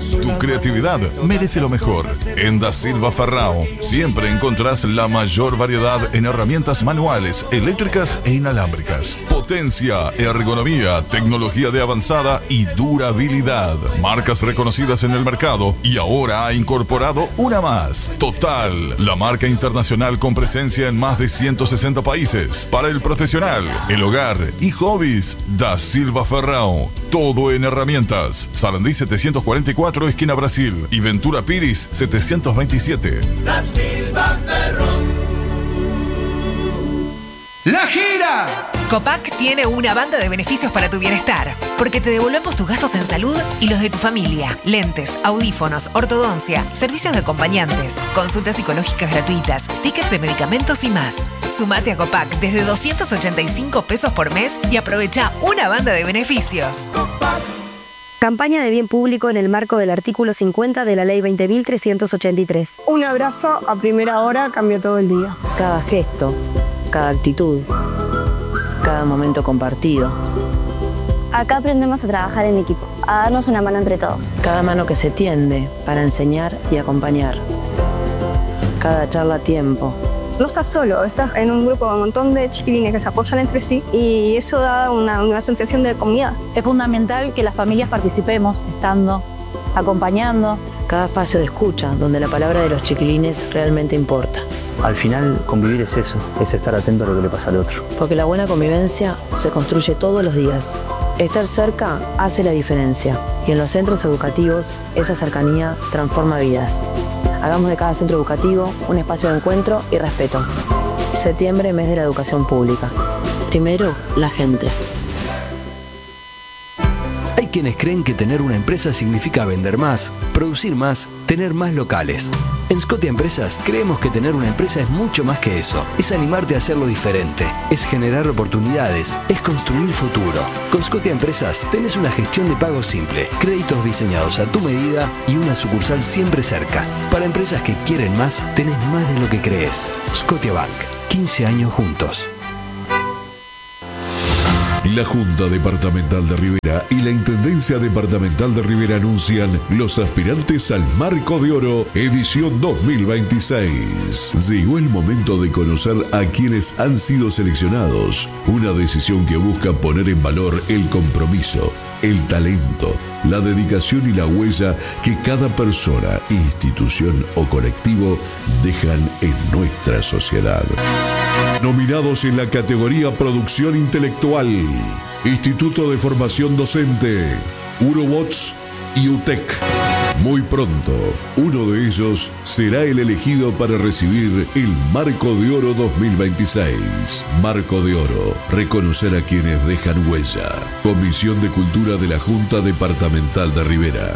Tu creatividad merece lo mejor. En Da Silva Ferrao siempre encontrás la mayor variedad en herramientas manuales, eléctricas e inalámbricas. Potencia, ergonomía, tecnología de avanzada y durabilidad. Marcas reconocidas en el mercado y ahora ha incorporado una más. Total, la marca internacional con presencia en más de 160 países. Para el profesional, el hogar y hobbies, Da Silva Ferrao. Todo en herramientas. Sarandí 744, esquina Brasil. Y Ventura Piris 727. Da Silva Ferrao. ¡La gira! Copac tiene una banda de beneficios para tu bienestar, porque te devolvemos tus gastos en salud y los de tu familia. Lentes, audífonos, ortodoncia, servicios de acompañantes, consultas psicológicas gratuitas, tickets de medicamentos y más. Sumate a Copac desde 285 pesos por mes y aprovecha una banda de beneficios. Copac. Campaña de bien público en el marco del artículo 50 de la Ley 20.383. Un abrazo a primera hora cambia todo el día. Cada gesto, cada actitud, cada momento compartido. Acá aprendemos a trabajar en equipo, a darnos una mano entre todos. Cada mano que se tiende para enseñar y acompañar. Cada charla a tiempo. No estás solo, estás en un grupo de un montón de chiquilines que se apoyan entre sí y eso da una sensación de comunidad. Es fundamental que las familias participemos, estando, acompañando. Cada espacio de escucha donde la palabra de los chiquilines realmente importa. Al final, convivir es eso, es estar atento a lo que le pasa al otro. Porque la buena convivencia se construye todos los días. Estar cerca hace la diferencia. Y en los centros educativos, esa cercanía transforma vidas. Hagamos de cada centro educativo un espacio de encuentro y respeto. Septiembre, mes de la educación pública. Primero, la gente. Hay quienes creen que tener una empresa significa vender más, producir más, tener más locales. En Scotia Empresas creemos que tener una empresa es mucho más que eso. Es animarte a hacerlo diferente, es generar oportunidades, es construir futuro. Con Scotia Empresas tenés una gestión de pagos simple, créditos diseñados a tu medida y una sucursal siempre cerca. Para empresas que quieren más, tenés más de lo que crees. Scotia Bank, 15 años juntos. La Junta Departamental de Rivera y la Intendencia Departamental de Rivera anuncian los aspirantes al Marco de Oro, edición 2026. Llegó el momento de conocer a quienes han sido seleccionados. Una decisión que busca poner en valor el compromiso, el talento, la dedicación y la huella que cada persona, institución o colectivo dejan en nuestra sociedad. Nominados en la categoría Producción Intelectual, Instituto de Formación Docente, Urobots y UTEC. Muy pronto, uno de ellos será el elegido para recibir el Marco de Oro 2026. Marco de Oro, reconocer a quienes dejan huella. Comisión de Cultura de la Junta Departamental de Rivera.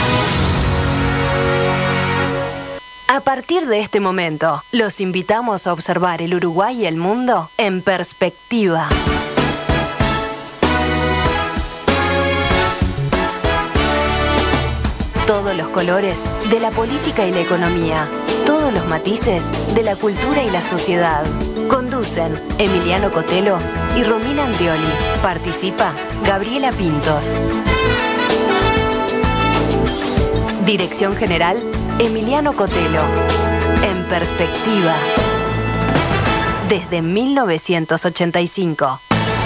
A partir de este momento, los invitamos a observar el Uruguay y el mundo en perspectiva. Todos los colores de la política y la economía. Todos los matices de la cultura y la sociedad. Conducen Emiliano Cotelo y Romina Andrioli. Participa Gabriela Pintos. Dirección General, Emiliano Cotelo. En perspectiva. Desde 1985.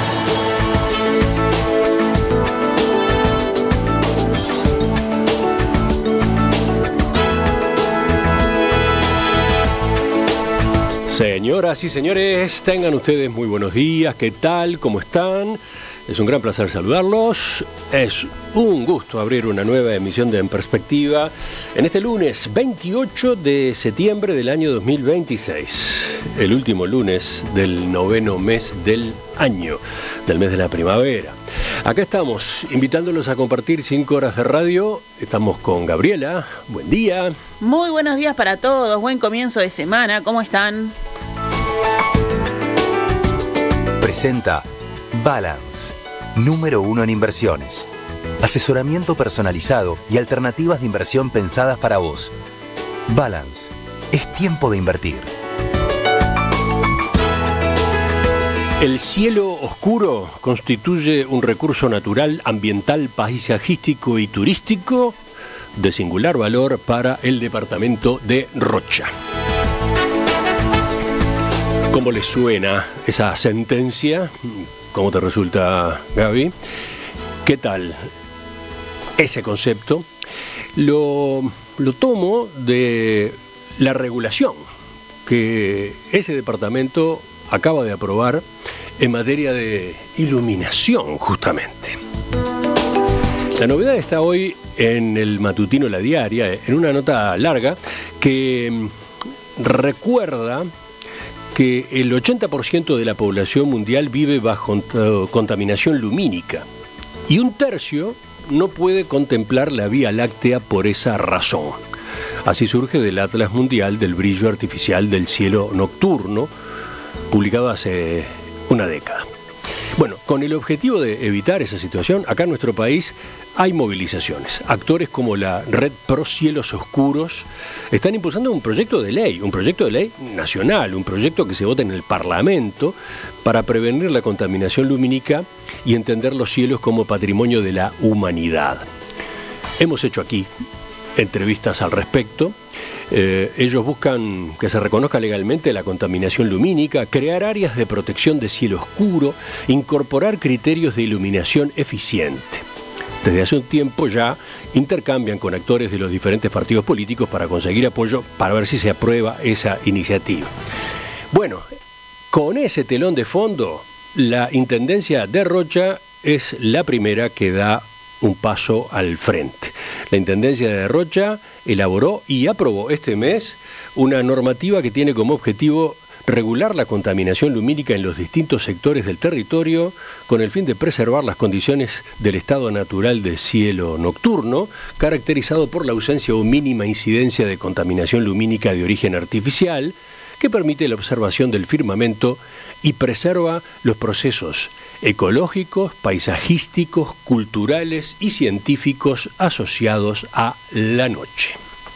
Señoras y señores, tengan ustedes muy buenos días. ¿Qué tal? ¿Cómo están? Es un gran placer saludarlos. Es un gusto abrir una nueva emisión de En Perspectiva en este lunes 28 de septiembre del año 2026. El último lunes del noveno mes del año, del mes de la primavera. Acá estamos, invitándolos a compartir 5 horas de radio. Estamos con Gabriela. Buen día. Muy buenos días para todos. Buen comienzo de semana. ¿Cómo están? Presenta Balance, número 1 en inversiones. Asesoramiento personalizado y alternativas de inversión pensadas para vos. Balance, es tiempo de invertir. El cielo oscuro constituye un recurso natural, ambiental, paisajístico y turístico de singular valor para el departamento de Rocha. ¿Cómo les suena esa sentencia? ¿Cómo te resulta, Gaby? ¿Qué tal ese concepto? Lo tomo de la regulación que ese departamento acaba de aprobar en materia de iluminación, justamente. La novedad está hoy en el matutino La Diaria, en una nota larga que recuerda que el 80% de la población mundial vive bajo contaminación lumínica y 1/3 no puede contemplar la Vía Láctea por esa razón. Así surge del Atlas Mundial del Brillo Artificial del Cielo Nocturno, publicado hace una década. Bueno, con el objetivo de evitar esa situación, acá en nuestro país hay movilizaciones. Actores como la Red Pro Cielos Oscuros están impulsando un proyecto de ley nacional, un proyecto que se vota en el Parlamento para prevenir la contaminación lumínica y entender los cielos como patrimonio de la humanidad. Hemos hecho aquí entrevistas al respecto. Ellos buscan que se reconozca legalmente la contaminación lumínica, crear áreas de protección de cielo oscuro, incorporar criterios de iluminación eficiente. Desde hace un tiempo ya intercambian con actores de los diferentes partidos políticos para conseguir apoyo para ver si se aprueba esa iniciativa. Bueno, con ese telón de fondo, la Intendencia de Rocha es la primera que da un paso al frente. La Intendencia de Rocha elaboró y aprobó este mes una normativa que tiene como objetivo regular la contaminación lumínica en los distintos sectores del territorio con el fin de preservar las condiciones del estado natural del cielo nocturno, caracterizado por la ausencia o mínima incidencia de contaminación lumínica de origen artificial, que permite la observación del firmamento y preserva los procesos ecológicos, paisajísticos, culturales y científicos asociados a la noche.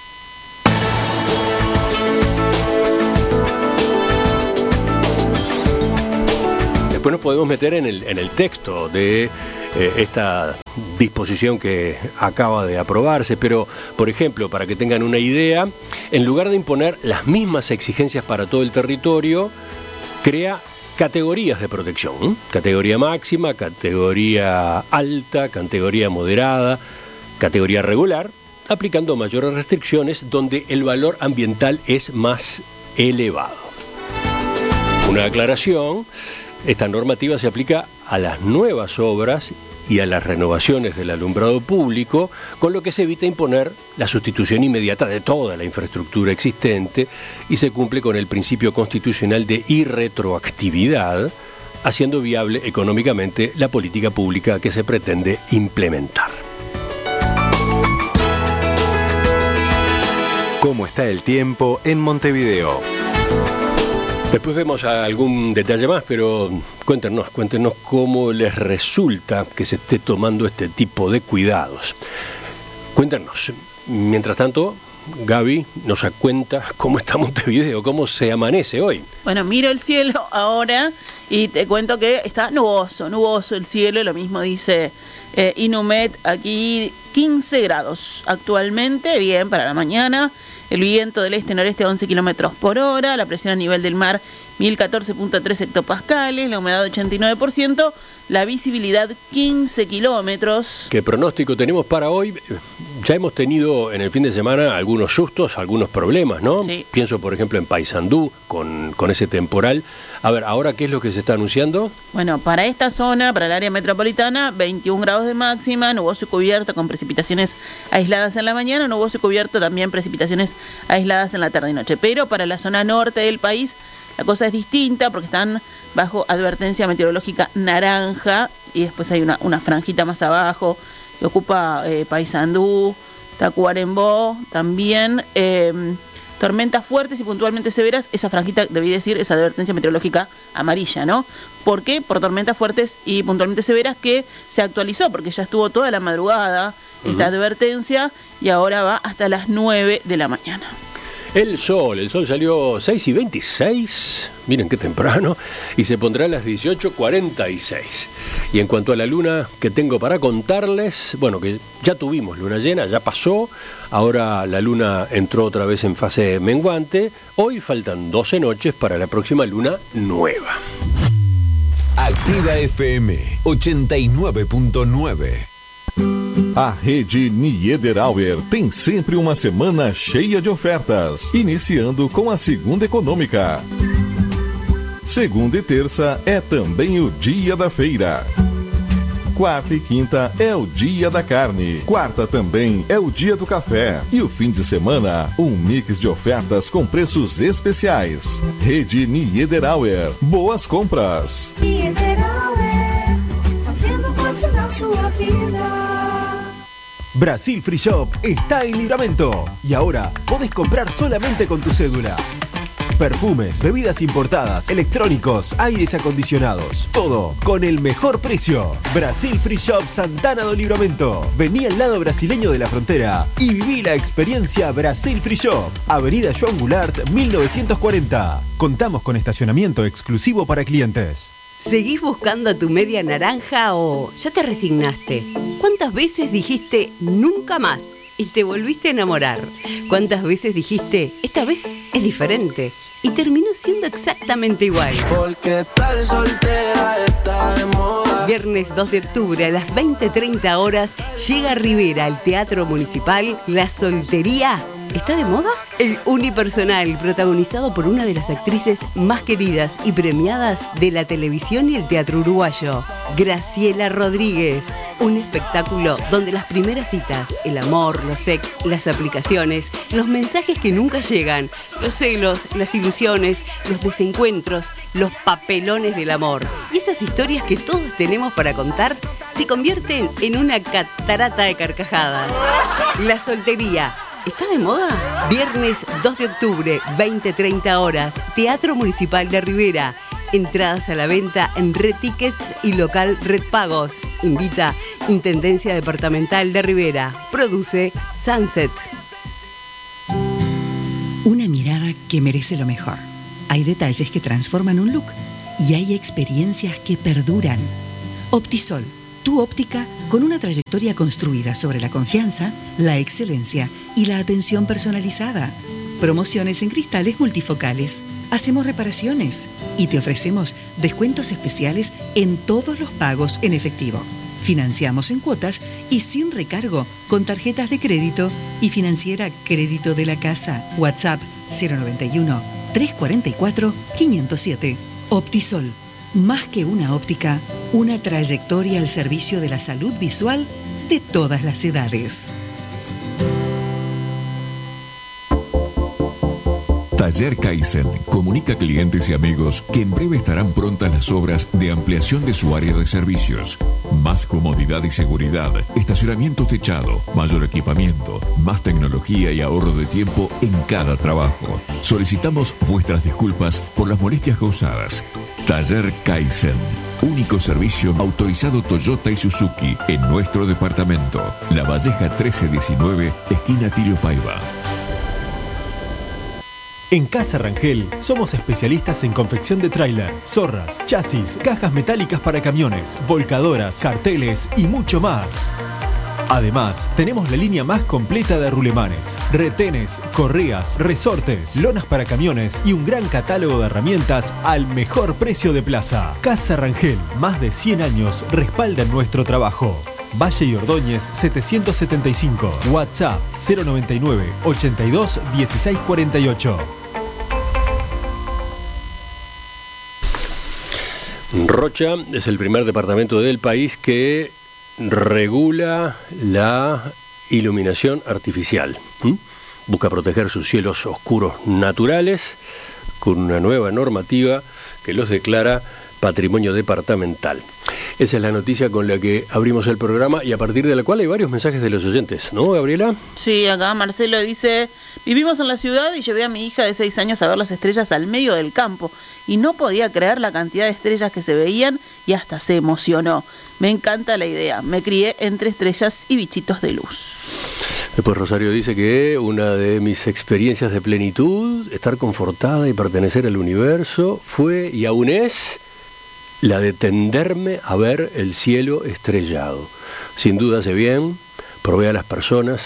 Después nos podemos meter en el texto de esta disposición que acaba de aprobarse, pero, por ejemplo, para que tengan una idea, en lugar de imponer las mismas exigencias para todo el territorio, crea categorías de protección, categoría máxima, categoría alta, categoría moderada, categoría regular, aplicando mayores restricciones donde el valor ambiental es más elevado. Una aclaración: esta normativa se aplica a las nuevas obras y a las renovaciones del alumbrado público, con lo que se evita imponer la sustitución inmediata de toda la infraestructura existente y se cumple con el principio constitucional de irretroactividad, haciendo viable económicamente la política pública que se pretende implementar. ¿Cómo está el tiempo en Montevideo? Después vemos algún detalle más, pero cuéntenos cómo les resulta que se esté tomando este tipo de cuidados. Cuéntenos. Mientras tanto, Gaby nos cuenta cómo está Montevideo, cómo se amanece hoy. Bueno, miro el cielo ahora y te cuento que está nuboso el cielo, lo mismo dice Inumet, aquí 15 grados actualmente, bien para la mañana. El viento del este-noreste a 11 kilómetros por hora, la presión a nivel del mar 1014.3 hectopascales, la humedad 89%, la visibilidad 15 kilómetros. ¿Qué pronóstico tenemos para hoy? Ya hemos tenido en el fin de semana algunos sustos, algunos problemas, ¿no? Sí. Pienso, por ejemplo, en Paysandú, con ese temporal. A ver, ¿ahora qué es lo que se está anunciando? Bueno, para esta zona, para el área metropolitana, 21 grados de máxima, nuboso y cubierto con precipitaciones aisladas en la mañana, nuboso y cubierto también precipitaciones aisladas en la tarde y noche. Pero para la zona norte del país, la cosa es distinta porque están bajo advertencia meteorológica naranja y después hay una franjita más abajo que ocupa Paysandú, Tacuarembó, también tormentas fuertes y puntualmente severas. Esa franjita, debí decir, es advertencia meteorológica amarilla, ¿no? ¿Por qué? Por tormentas fuertes y puntualmente severas, que se actualizó porque ya estuvo toda la madrugada esta advertencia y ahora va hasta las 9 de la mañana. El sol salió 6:26, miren qué temprano, y se pondrá a las 18:46. Y en cuanto a la luna que tengo para contarles, bueno, que ya tuvimos luna llena, ya pasó, ahora la luna entró otra vez en fase menguante, hoy faltan 12 noches para la próxima luna nueva. Activa FM 89.9. A rede Niederauer tem sempre uma semana cheia de ofertas, iniciando com a segunda econômica. Segunda e terça é também o dia da feira. Quarta e quinta é o dia da carne. Quarta também é o dia do café. E o fim de semana, um mix de ofertas com preços especiais. Rede Niederauer. Boas compras. Niederauer, fazendo continuar sua vida. Brasil Free Shop está en Livramento y ahora podés comprar solamente con tu cédula. Perfumes, bebidas importadas, electrónicos, aires acondicionados, todo con el mejor precio. Brasil Free Shop Santana do Livramento. Vení al lado brasileño de la frontera y viví la experiencia Brasil Free Shop. Avenida Joan Goulart, 1940. Contamos con estacionamiento exclusivo para clientes. ¿Seguís buscando a tu media naranja o ya te resignaste? ¿Cuántas veces dijiste nunca más y te volviste a enamorar? ¿Cuántas veces dijiste esta vez es diferente y terminó siendo exactamente igual? Porque tal soltera está de moda. Viernes 2 de octubre a las 20:30 horas llega a Rivera, al Teatro Municipal, La Soltería. ¿Está de moda? El unipersonal, protagonizado por una de las actrices más queridas y premiadas de la televisión y el teatro uruguayo, Graciela Rodríguez. Un espectáculo donde las primeras citas, el amor, los ex, las aplicaciones, los mensajes que nunca llegan, los celos, las ilusiones, los desencuentros, los papelones del amor y esas historias que todos tenemos para contar se convierten en una catarata de carcajadas. La Soltería. ¿Está de moda? Viernes 2 de octubre, 20:30 horas, Teatro Municipal de Rivera. Entradas a la venta en Red Tickets y local Red Pagos. Invita Intendencia Departamental de Rivera. Produce Sunset. Una mirada que merece lo mejor. Hay detalles que transforman un look y hay experiencias que perduran. Optisol. Tu óptica con una trayectoria construida sobre la confianza, la excelencia y la atención personalizada. Promociones en cristales multifocales. Hacemos reparaciones y te ofrecemos descuentos especiales en todos los pagos en efectivo. Financiamos en cuotas y sin recargo con tarjetas de crédito y financiera Crédito de la Casa. WhatsApp 091 344 507. Optisol. Más que una óptica, una trayectoria al servicio de la salud visual de todas las edades. Taller Kaizen comunica a clientes y amigos que en breve estarán prontas las obras de ampliación de su área de servicios. Más comodidad y seguridad, estacionamiento techado, mayor equipamiento, más tecnología y ahorro de tiempo en cada trabajo. Solicitamos vuestras disculpas por las molestias causadas. Taller Kaizen, único servicio autorizado Toyota y Suzuki en nuestro departamento. La Valleja 1319, esquina Tilio Paiva. En Casa Rangel somos especialistas en confección de tráiler, zorras, chasis, cajas metálicas para camiones, volcadoras, carteles y mucho más. Además, tenemos la línea más completa de rulemanes, retenes, correas, resortes, lonas para camiones y un gran catálogo de herramientas al mejor precio de plaza. Casa Rangel, más de 100 años respaldan nuestro trabajo. Valle y Ordóñez 775. WhatsApp 099 82 16 48. Rocha es el primer departamento del país que regula la iluminación artificial. Busca proteger sus cielos oscuros naturales con una nueva normativa que los declara patrimonio departamental. Esa es la noticia con la que abrimos el programa y a partir de la cual hay varios mensajes de los oyentes, ¿no, Gabriela? Sí, acá Marcelo dice: vivimos en la ciudad y llevé a mi hija de 6 años a ver las estrellas al medio del campo y no podía creer la cantidad de estrellas que se veían y hasta se emocionó. Me encanta la idea, me crié entre estrellas y bichitos de luz. Después Rosario dice que una de mis experiencias de plenitud, estar confortada y pertenecer al universo, fue y aún es la de tenderme a ver el cielo estrellado. Sin duda hace bien, provee a las personas...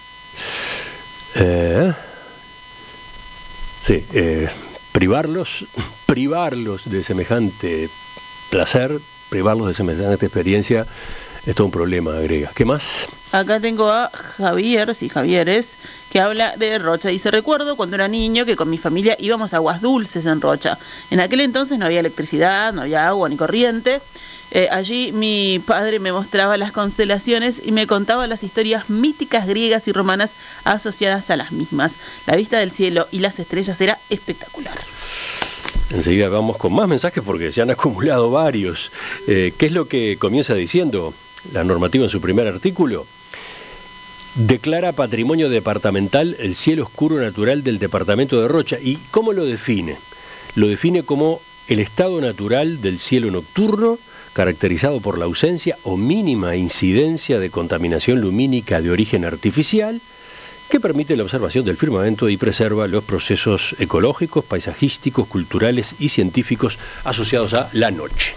privarlos de semejante placer, privarlos de semejante experiencia, es todo un problema, agrega. ¿Qué más? Acá tengo a Javier, Javieres, que habla de Rocha. Dice, recuerdo cuando era niño que con mi familia íbamos a Aguas Dulces en Rocha. En aquel entonces no había electricidad, no había agua ni corriente. Allí mi padre me mostraba las constelaciones y me contaba las historias míticas griegas y romanas asociadas a las mismas. La vista del cielo y las estrellas era espectacular. Enseguida vamos con más mensajes porque se han acumulado varios. ¿Qué es lo que comienza diciendo la normativa en su primer artículo? Declara patrimonio departamental el cielo oscuro natural del departamento de Rocha. ¿Y cómo lo define? Lo define como el estado natural del cielo nocturno, caracterizado por la ausencia o mínima incidencia de contaminación lumínica de origen artificial, que permite la observación del firmamento y preserva los procesos ecológicos, paisajísticos, culturales y científicos asociados a la noche.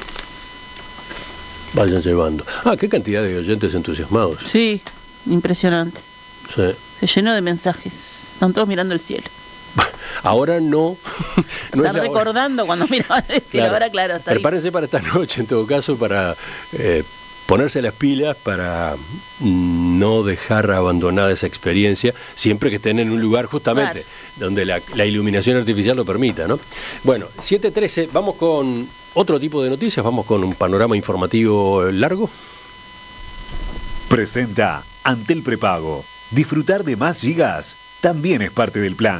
Vayan llevando. Qué cantidad de oyentes entusiasmados. Sí, impresionante. Sí. Se llenó de mensajes. Están todos mirando el cielo. Ahora no. Están recordando cuando miraban el cielo. Claro. Ahora, claro. Prepárense para esta noche, en todo caso, para ponerse las pilas, para no dejar abandonada esa experiencia, siempre que estén en un lugar justamente donde la iluminación artificial lo permita, ¿no? Bueno, 7:13, vamos con otro tipo de noticias, vamos con un panorama informativo largo. Presenta Antel Prepago. Disfrutar de más gigas también es parte del plan.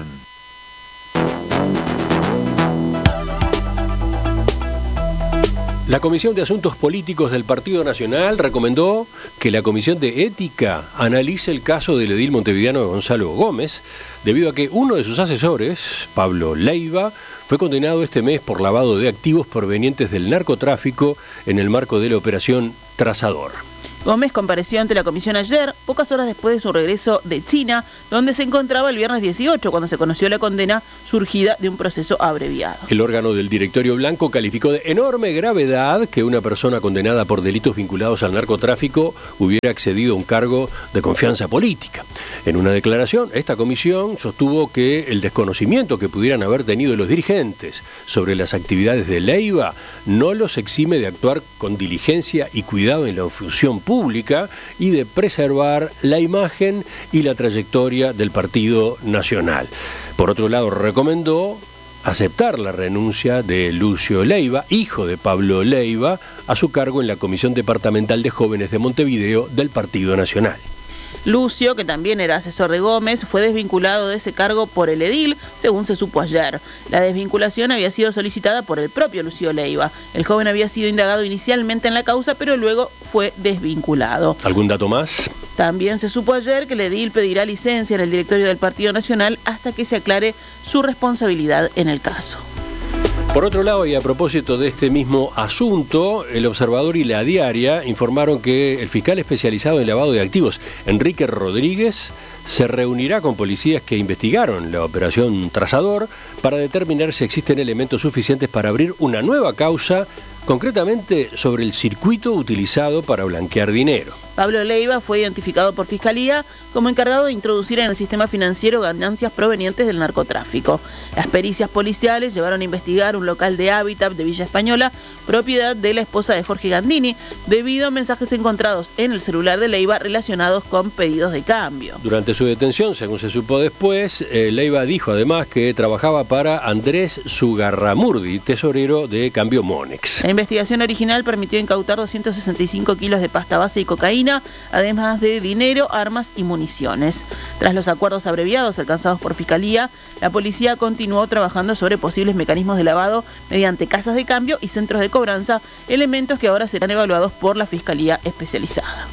La Comisión de Asuntos Políticos del Partido Nacional recomendó que la Comisión de Ética analice el caso del edil montevideano Gonzalo Gómez, debido a que uno de sus asesores, Pablo Leiva, fue condenado este mes por lavado de activos provenientes del narcotráfico en el marco de la operación Trazador. Gómez compareció ante la comisión ayer, pocas horas después de su regreso de China, donde se encontraba el viernes 18, cuando se conoció la condena surgida de un proceso abreviado. El órgano del Directorio Blanco calificó de enorme gravedad que una persona condenada por delitos vinculados al narcotráfico hubiera accedido a un cargo de confianza política. En una declaración, esta comisión sostuvo que el desconocimiento que pudieran haber tenido los dirigentes sobre las actividades de Leiva no los exime de actuar con diligencia y cuidado en la función pública y de preservar la imagen y la trayectoria del Partido Nacional. Por otro lado, recomendó aceptar la renuncia de Lucio Leiva, hijo de Pablo Leiva, a su cargo en la Comisión Departamental de Jóvenes de Montevideo del Partido Nacional. Lucio, que también era asesor de Gómez, fue desvinculado de ese cargo por el edil, según se supo ayer. La desvinculación había sido solicitada por el propio Lucio Leiva. El joven había sido indagado inicialmente en la causa, pero luego fue desvinculado. ¿Algún dato más? También se supo ayer que el edil pedirá licencia en el directorio del Partido Nacional hasta que se aclare su responsabilidad en el caso. Por otro lado, y a propósito de este mismo asunto, El Observador y La Diaria informaron que el fiscal especializado en lavado de activos, Enrique Rodríguez, se reunirá con policías que investigaron la operación Trazador para determinar si existen elementos suficientes para abrir una nueva causa, concretamente sobre el circuito utilizado para blanquear dinero. Pablo Leiva fue identificado por Fiscalía como encargado de introducir en el sistema financiero ganancias provenientes del narcotráfico. Las pericias policiales llevaron a investigar un local de hábitat de Villa Española, propiedad de la esposa de Jorge Gandini, debido a mensajes encontrados en el celular de Leiva relacionados con pedidos de cambio. Durante su detención, según se supo después, Leiva dijo además que trabajaba para Andrés Zugarramurdi, tesorero de Cambio Monex. La investigación original permitió incautar 265 kilos de pasta base y cocaína, además de dinero, armas y municiones. Tras los acuerdos abreviados alcanzados por Fiscalía, la policía continuó trabajando sobre posibles mecanismos de lavado mediante casas de cambio y centros de cobranza, elementos que ahora serán evaluados por la Fiscalía especializada.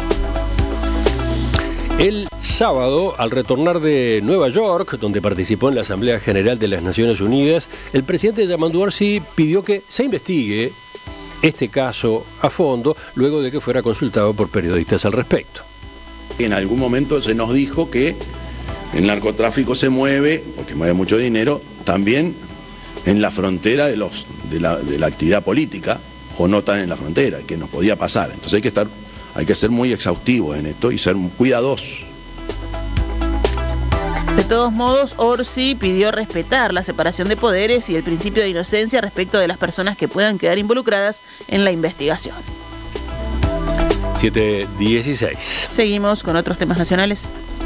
El sábado, al retornar de Nueva York, donde participó en la Asamblea General de las Naciones Unidas, el presidente Yamandu Orsi pidió que se investigue este caso a fondo, luego de que fuera consultado por periodistas al respecto. En algún momento se nos dijo que el narcotráfico se mueve, porque mueve mucho dinero, también en la frontera de los de la actividad política o no están en la frontera, que nos podía pasar. Entonces hay que ser muy exhaustivos en esto y ser cuidadosos. De todos modos, Orsi pidió respetar la separación de poderes y el principio de inocencia respecto de las personas que puedan quedar involucradas en la investigación. 7:16. Seguimos con otros temas nacionales.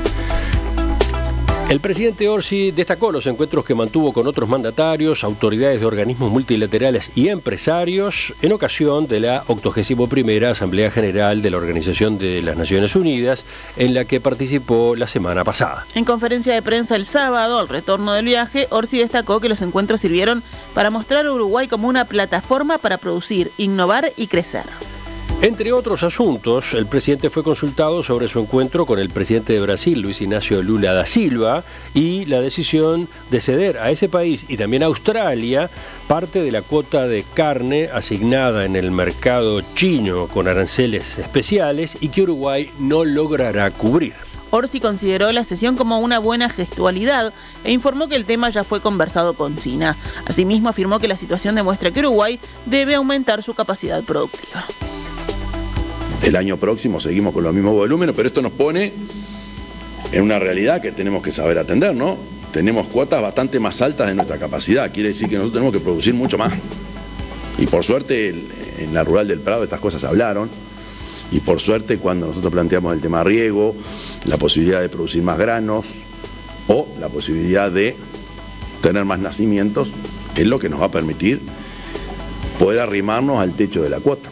El presidente Orsi destacó los encuentros que mantuvo con otros mandatarios, autoridades de organismos multilaterales y empresarios en ocasión de la 81ª Asamblea General de la Organización de las Naciones Unidas, en la que participó la semana pasada. En conferencia de prensa el sábado, al retorno del viaje, Orsi destacó que los encuentros sirvieron para mostrar a Uruguay como una plataforma para producir, innovar y crecer. Entre otros asuntos, el presidente fue consultado sobre su encuentro con el presidente de Brasil, Luis Ignacio Lula da Silva, y la decisión de ceder a ese país y también a Australia parte de la cuota de carne asignada en el mercado chino con aranceles especiales y que Uruguay no logrará cubrir. Orsi consideró la sesión como una buena gestualidad e informó que el tema ya fue conversado con China. Asimismo, afirmó que la situación demuestra que Uruguay debe aumentar su capacidad productiva. El año próximo seguimos con los mismos volúmenes, pero esto nos pone en una realidad que tenemos que saber atender, ¿no? Tenemos cuotas bastante más altas de nuestra capacidad, quiere decir que nosotros tenemos que producir mucho más. Y por suerte en la Rural del Prado estas cosas se hablaron, y por suerte cuando nosotros planteamos el tema riego, la posibilidad de producir más granos o la posibilidad de tener más nacimientos, es lo que nos va a permitir poder arrimarnos al techo de la cuota.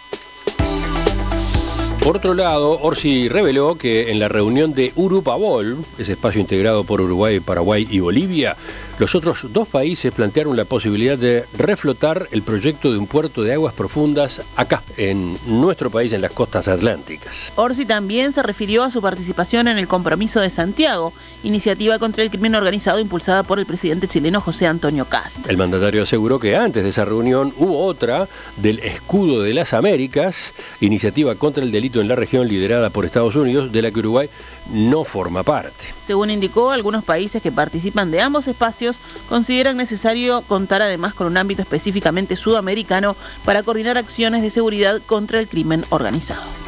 Por otro lado, Orsi reveló que en la reunión de Urupabol, ese espacio integrado por Uruguay, Paraguay y Bolivia, los otros dos países plantearon la posibilidad de reflotar el proyecto de un puerto de aguas profundas acá, en nuestro país, en las costas atlánticas. Orsi también se refirió a su participación en el Compromiso de Santiago, iniciativa contra el crimen organizado impulsada por el presidente chileno José Antonio Kast. El mandatario aseguró que antes de esa reunión hubo otra del Escudo de las Américas, iniciativa contra el delito en la región liderada por Estados Unidos, de la que Uruguay no forma parte. Según indicó, algunos países que participan de ambos espacios consideran necesario contar además con un ámbito específicamente sudamericano para coordinar acciones de seguridad contra el crimen organizado.